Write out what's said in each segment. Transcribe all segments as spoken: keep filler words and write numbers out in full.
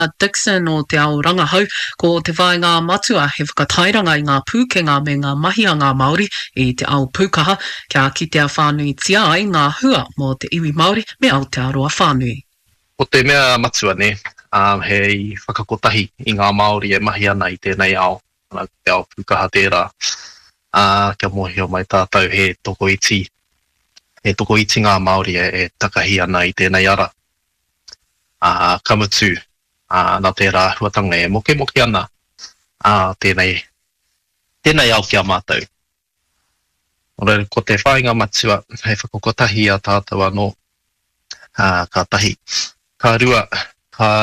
Dixon o te ao rangahau, ko te whai ngā matua he whakatairanga i ngā pūkenga me ngā mahi a ngā Māori i te ao pūkaha, kia kitea whānui tia ai ngā hua mō te iwi Māori me Aotearoa whānui. O te mea matua ne, um, hei whakakotahi i ngā Māori e mahi ana i tēnei ao, te ao pūkaha tērā. Uh, kia mohio mai tātou he toko iti. He toko iti ngā Māori e, e takahi ana i tēnei ara. Uh, kamutu. Uh, nā tērā huatanga e moke moke ana uh, tēnei, tēnei au kia mātou. Ora, ko te whainga matua, hei whakokotahi a tātou anō, uh, ka tahi. Ka rua, ka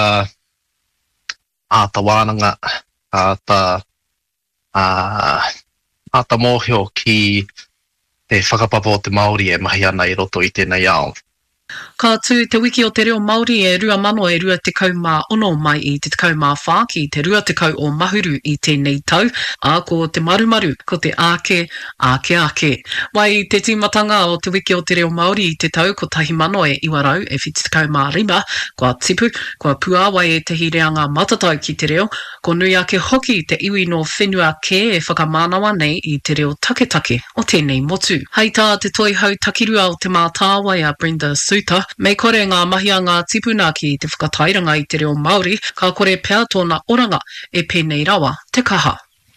āta wānanga, ka āta, uh, āta mōhio ki te whakapapa o te Māori e mahi ana i roto i tēnei ao. Ka tū te wiki o te reo Māori e rua mano e rua te kau mā ono mai i te kau mā whā ki te rua te kau o mahuru i tēnei tau, a ko te marumaru, ko te āke, āke āke. Wai te tīmatanga o te wiki o te reo Māori i te tau ko tahi mano e iwarau e whiti te kau mā rima, kua tipu, kua pua wai e tehi reanga matatau ki te reo, ko nui ake hoki te iwi no whenua ke e whakamānawa nei i te reo taketake o tēnei motu. Hei tā te toi hau takirua o te mātāwai a Brenda Suter, mei kore ngā mahi a ngā tipuna ki te whakatairanga i te reo Māori, ka kore pēr tōna oranga e pēnei rawa te kaha.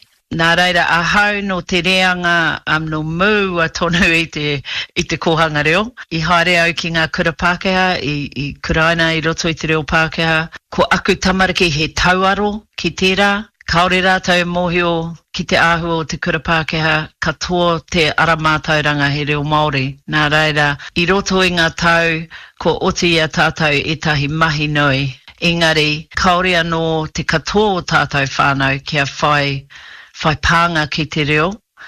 Nā reira, a hau no te reanga um, no mū a tonu i te, i te kohanga reo. I haere au ki ngā kura Pākehā, i, i kuraina i roto i te reo Pākehā. Ko aku tamariki he tauaro ki tērā. Kaore rātou mōhio ki te āhua o te kura Pākehā, katoa te aramātauranga he reo Māori. Nā reira, i roto i ngā tau, ko oti a tātou e tahi mahi nui. Engari, kaore anō te katoa o tātou whānau kia whai, whai pānga ki te reo.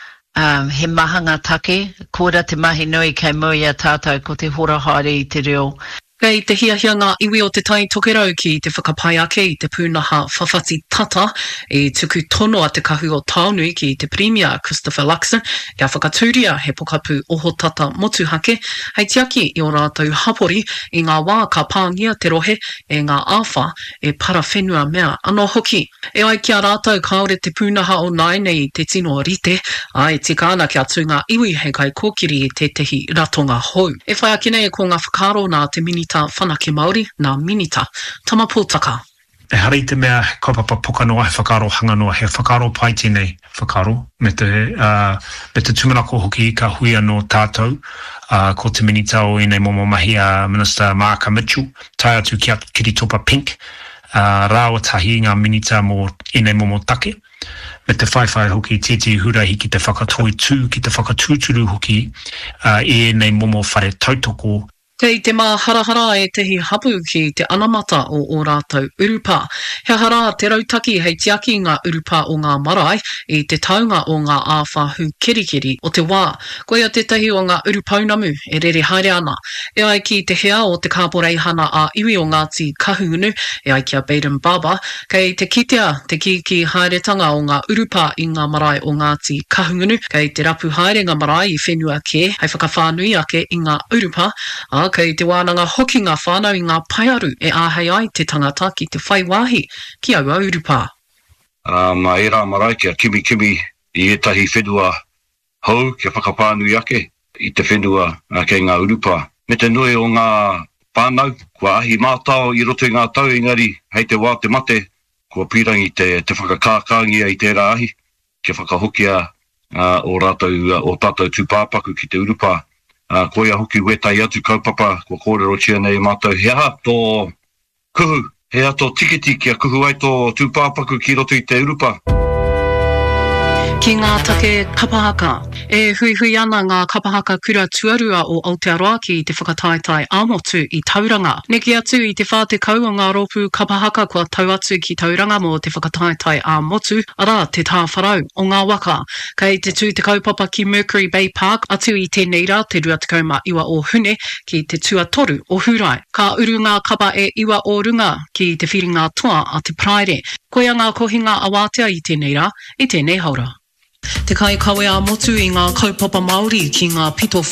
Um, he mahanga take, kōra te mahi nui kei mui a tātou ko te hora haere i te reo. Kei te hiahia ngā iwi o te tai tokerau ki te whakapai ake i te pūnaha whawhati tata e tuku tono a te kahu o Taonui ki te Premier Christopher Luxon kia whakatūria he pokapū oho tata motuhake hei tiaki i o rātou hapori i ngā wā ka pāngia te rohe e ngā āwha e para whenua mea anō hoki. E ai kia rātou kaore te pūnaha o Naine i te tino rite ai te kāna kia tū ngā iwi hei kai kōkiri i te tehi ratonga hou. E whai akine e ko ngā whakaro nā te minita whanake Māori, nā minita, tama pōtaka. E hari te mea kaupapa poka noa, he whakaro hanga noa, he whakaro pai tēnei whakaro, me te, uh, me te tumanako hoki ka hui anō tātou, uh, ko te minita o inei momo mahi a Minister Marka Mitchell, tai atu ki atu Kiritopa Pink, uh, rāua tahi ngā minita mō inei momo take, me te whaiwhai hoki tēti hurahi ki te whakatoi tū, ki te whakatūturu hoki, uh, e inei momo whare tautoko. Kei te mā harahara e tehi hapu ki te anamata o o rātou urupa. He hara te rautaki hei tiaki ngā urupa o ngā marae i te taunga o ngā āwha hu kerikeri o te wā. Koia te tahi o ngā urupaunamu e rere haere ana. E ai ki te hea o te kāporeihana a iwi o Ngāti Kahungunu, e ai kia Baden Baba, kei te kitea te kiki haeretanga o ngā urupa i ngā marae o Ngāti Kahungunu, kei te rapu haere ngā marae i whenua ke, hei whakawhānui ake i ngā urupa, a kei te wānanga hoki ngā whānau i ngā paiaru e āhei ai te tangata ki te whaiwāhi ki aua urupa. Uh, mā e rā marae kia kimi kimi i etahi whenua hou kia whakapānui ake i te whenua uh, kei ngā urupa. Me te nui o ngā pānau, kua ahi mātao i roto i ngā tau engari hei te wā te mate, kua pirangi te, te whakakākangia i tērā ahi, kia whakahokia uh, o rātou uh, o tātou tūpāpaku ki te urupa. Uh, koia hoki wetai atu kaupapa, kua kōrero tia nei mātou. He aha tō kuhu, he aha tō tikiti kia kuhu ai tō tūpāpaku ki roto i te urupa. Ki ngā take kapahaka, e hui hui ana ngā kapahaka kura tuarua o Aotearoa ki te whakataetai āmotu i tauranga. Neki atu i te whā te kau o ngā ropu kapahaka kua tau atu ki tauranga mo te whakataetai āmotu, ara te tā wharau o ngā waka. Kei te tū te kaupapa ki Mercury Bay Park, atu i tēnei rā te rua te kauma iwa o hune ki te tuatoru o Hurai. Ka uru ngā kapa e iwa o runga ki te whiringa toa a te praere. Koia ngā kohinga awātea i tēnei rā, i tēnei haura. Te kai kawe a motu i ngā kaupapa Māori ki ngā pito